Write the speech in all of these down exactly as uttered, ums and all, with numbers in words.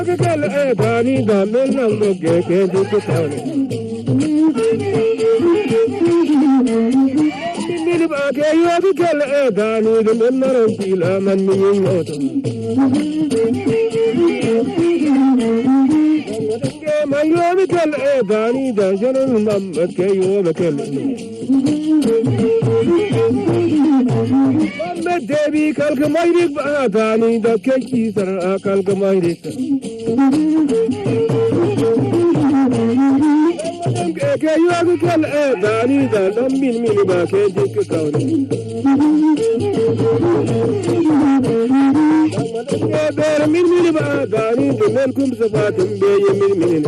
Devi kalka mayrik baatani da keki sar kalka mayrik ke yoga kal dani da dam min min ba ke dik kawni ke ber min min ba dani de men kum safatum be min min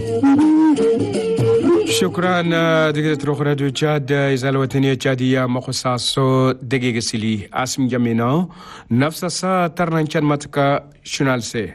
شكرا دكتور راديو تشاد إذا الوطنية التشادية مخصص دقيقة سلي اسم جمينا نفس الساعة ترنشان ماتكا شنال سي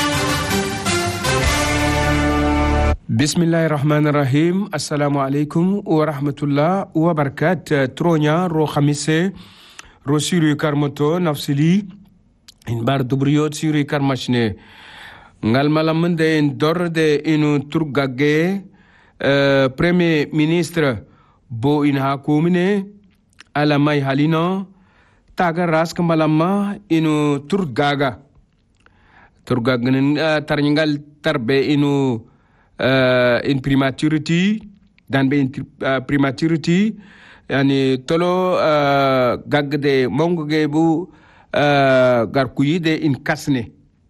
بسم الله الرحمن الرحيم السلام عليكم ورحمة الله وبركاته ترونيا رو خميسة رو سيري كارموتو نفسلي إن بار دبريوت سيري كارماشني نغال ملامن دي إن دور دي إنو ترغاقه Uh, Premier Ministre Bo in hakumine alamai halino taga ras kamalama inu turgaga turgaganin uh, tarningal tarbe inu uh, in prematurity dan be in uh, prematurity yani tolo uh, gagde mongoge bu uh, garkuyide in kasne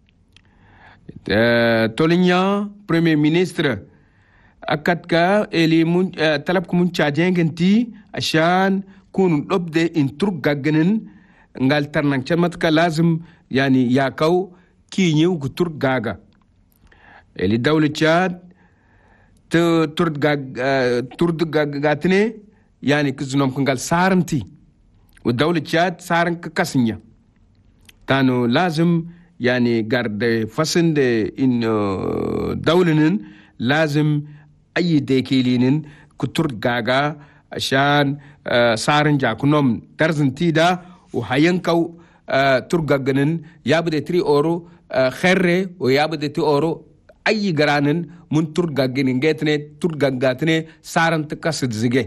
uh, tolinya Premier Ministre akatka eli mun uh, talab ku mun chajenganti ashan kun dobde in turgaganin ngal tarnan chamatka lazim yani yakaw kinyu ku turgaga eli dawla chad te turgag uh, turgagatne yani kiznom ngal saranti و dawla chad saran ka kasnya tano lazim yani garde fasinde in uh, dawlanin lazim أي ديكيلين كتر جاجا عشان صارن جاكونهم ترزن تيدا وهينكو ترجعن يابد تري أورو خيره ويابد تري أورو أي جرانن من ترجعن جتني ترجعتني صارن تكسر زجة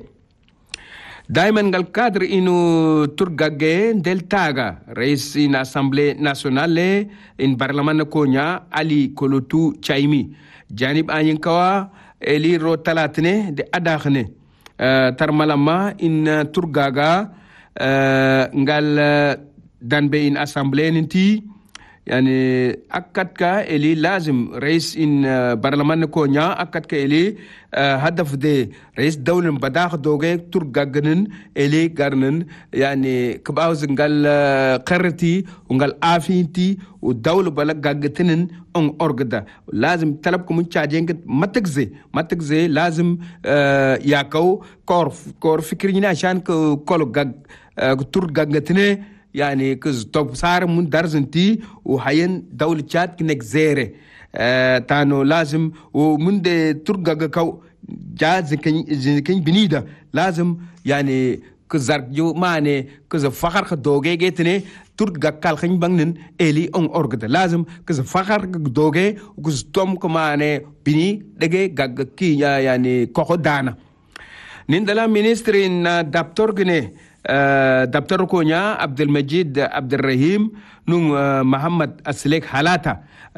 دائما قال كادر إنه ترجعن دلتاغا رئيس إن أسمبلي ناسيونالي إن برلمان كونيا علي كولوتو تشايمي جانب أينكوا eli ro talatne de adakhne uh, tarmalama in uh, turgaga uh, ngal uh, danbe in assemblée ninti yani akatka eli lazim rais in uh, barlaman ko nya akatka eli uh, hadaf de rais dawlan badakh doge turgaganen eli garnen yani kabawz ngal uh, qarti ngal afinti ودولة بلغ جاجتنن أن أرجدا لازم طلب كمون تاجين متجزي متجزي لازم آه ياكو كورف كور فكرينا عشان كولو جاج آه تور جاجتنه يعني كز توب صار من درزنتي وحين دولة تشاد كنك زيرة آه تانو لازم ومن ده تور جاجكو جاز كن كن بنيدا لازم يعني كزارجو ماني كز فخر خدوجي جتنه turga kal khagn bangnen eli on orgada lazim kaz fakhar doge kuz tom komane bini dege gag ki ya yani koko dana nindala ministre in daptor gene daptor ko nya Abdul Majid Abdul Rahim num Muhammad Aslek halata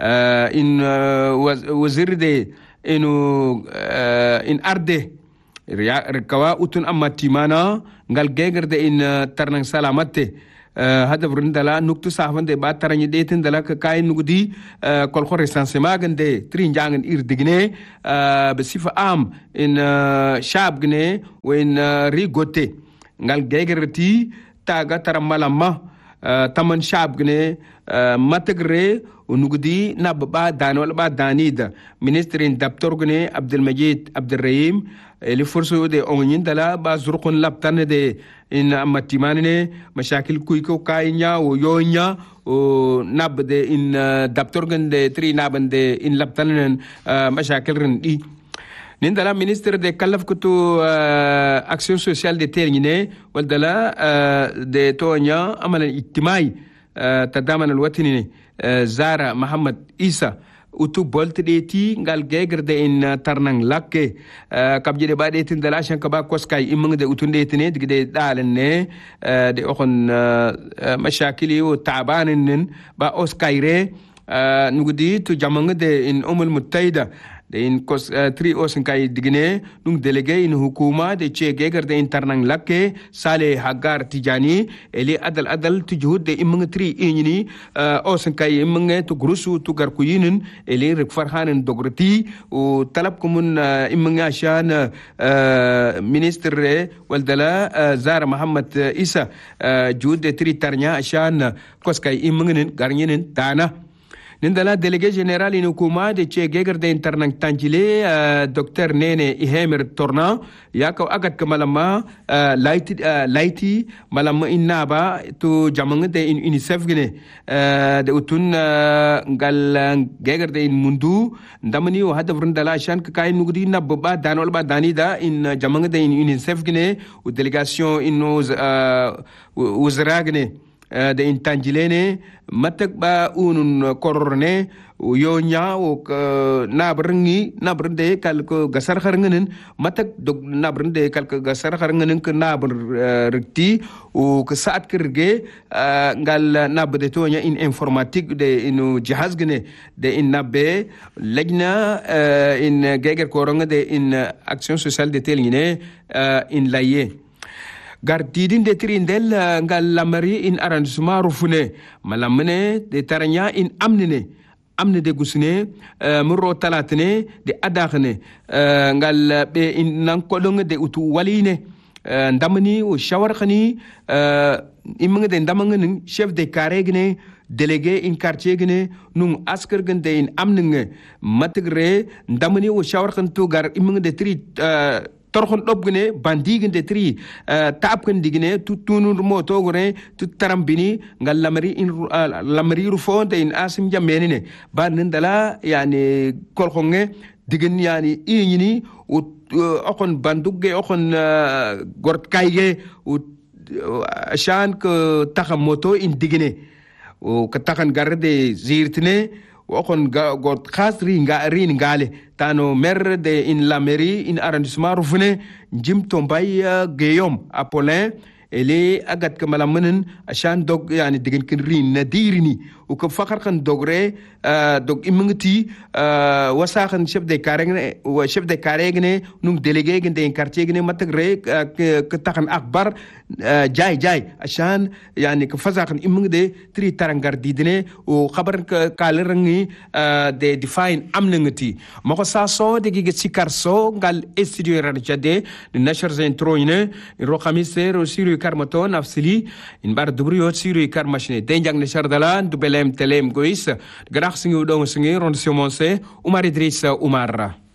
in wazir de inu in arde rikawa utun amma timana ngal geger de in tarnang salamate هذا برندلا نكتو صاحبن ده بعد ترى نديتن دلا كاي نقدي كل خور رسانسما جنده ترين جانن إردقني بصفة عام إن شاب جنة وإن ريغوتي قال جيجرتي تاجا ترى ملامة تمن شاب جنة ما تجري ونقدي نبى دان ولا بعد دانيدا منسترين دكتور جنة عبد المجيد عبد الرحيم اللي فرصة ده أونين دلا بازرقون لابتان ده إن أمتيمانه مشاكل كويكو كاينيا ويونيا ونبدأ إن دكتور جند تري نبدأ إن لبتنن مشاكل رندي نندلا مينستر ده كلف كتو أكسيون سوسيال ده تيرنينه والدلا ده تونيا عمل اجتماعي تدامن الوطني زارا محمد إيسا utu bolt deti ngal geger de in tarnang lakke kabje de ba de tin dala shan kaba koskay imang de utun de tine de dalen ne de okon mashakili o tabanin ba oskayre nugudi tu jamang de in umul mutaida de in kos tri osin kay digne nung délégué in hukuma de che geger de internang lakke sale hagar tijani eli adal adal tujud de imang tri inyini osin kay imang tu grusu tu gar kuyinin eli rek farhanen dograti o talab kumun imang ashan ministre waldala zara muhammad isa jud de tri tarnya ashan kos kay imangin garnyinin dana nindala délégué général in hukuma de che geger de internang tanjile docteur nene ihemer torna yako agat kamalama laiti laiti malama inaba to jamang de in unicef gene de utun ngal geger de in mundu ndamani o hada vrndala shan kay nugudi nabba danol ba danida in jamang de in unicef gene o délégation in uzra gene de intangilene matak ba unun korne yo nya o nabrngi nabrnde kal ko gasar kharngenen matak dog nabrnde kal ko gasar kharngenen ko nabr rekti o ko saat kirge ngal nabde to nya in informatique de inu jihaz gene de in nabbe lejna in geger koronga de in action sociale de telingine in laye gardidin de trindel ngal lamari in arrondissement rufune malamne de taranya in amnene amne de gusne muro talatne de adakhne ngal be in nan kolong de utu waline ndamni o shawar khani imnga de ndamanga chef de carré gne délégué in quartier gne nung asker gende in amnenge matigre ndamni o shawar khan to gar imnga de tri torkhon dobgne bandigin de tri tapken digne tutunu moto gore tut tarambini ngal lamari in lamari rufonde in asim jamene ba nindala yani kolkhonge digin yani inyini okon bandugge okon gort kayge shan ko takham moto in digne o ka takhan garde zirtine wakon got khasri nga rin ngale tano maire de in la mairie in arrondissement rufune jim tombay geyom apolin ele agat kamala menen ashan dog yani digin kin rin nadirini o ko fakar kan dogre dog imngti wasakhan chef de carré wa chef de carré gne num délégué gne de quartier gne matagre ke takhan akbar jay jay ashan yani ke fasakhan imngde tri tarangar didine o khabar kalerangi de define amnangti mako sa so de gi sikar so ngal studio ran jade de nashar introine ro khamise ro siru karmaton afsili in bar dubrio siru karmashne denjang ne shardalan du belem telem gois grax singu dong singi ron simonse Umar Idrissa Umar